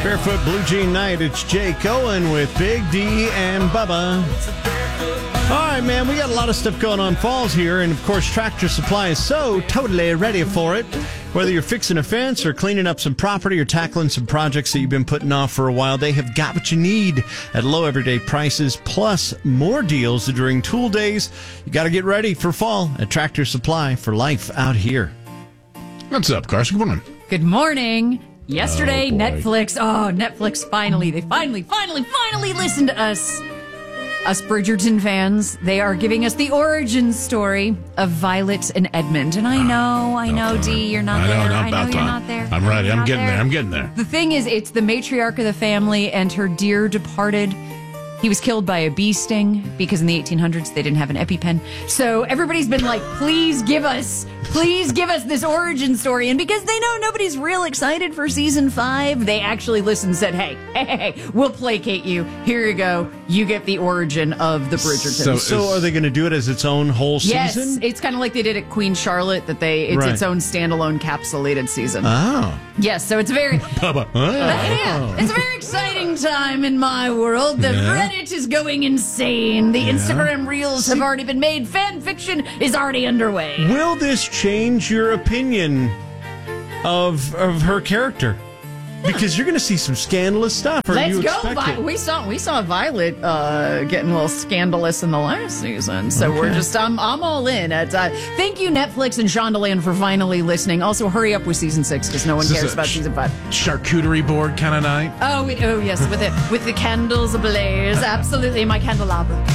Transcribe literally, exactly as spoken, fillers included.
Barefoot Blue Jean Night. It's Jay Cohen with Big D and Bubba. All right, man, we got a lot of stuff going on falls here, and of course, Tractor Supply is so totally ready for it. Whether you're fixing a fence or cleaning up some property or tackling some projects that you've been putting off for a while, they have got what you need at low everyday prices, plus more deals during tool days. You got to get ready for fall at Tractor Supply for life out here. What's up, Carson? Good morning. Good morning. Yesterday, Oh, boy. Netflix. Oh, Netflix finally. They finally, finally, finally listened to us. Us Bridgerton fans. They are giving us the origin story of Violet and Edmund. And I know, I know, About Dee, time. you're not I know, there. not I know about you're time. not there. I'm ready. You're I'm not getting there. I'm getting there. The thing is, it's the matriarch of the family and her dear departed. He was killed by a bee sting because in the eighteen hundreds they didn't have an EpiPen. So everybody's been like, please give us, please give us this origin story. And because they know nobody's real excited for season five, they actually listened and said, hey, hey, hey, hey, we'll placate you. Here you go. You get the origin of the Bridgertons. So- So are they going to do it as its own whole yes, season? it's kind of like they did at Queen Charlotte, that they it's Right. its own standalone capsulated season. Oh. yes, so it's very... Bubba. Oh. Yeah, it's a very exciting time in my world. The Yeah. Reddit is going insane. The Instagram reels have already been made. Fan fiction is already underway. Will this change your opinion of of her character? Because you're going to see some scandalous stuff. Or Let's you go. expect Vi- it? we saw we saw Violet uh, getting a little scandalous in the last season, so we're just I'm I'm all in. At uh, thank you Netflix and Shondaland for finally listening. Also, hurry up with season six because no one Is this cares a about sh- season five. Charcuterie board kind of night? Oh, we, oh yes, with it with the candles ablaze. Absolutely, my candelabra.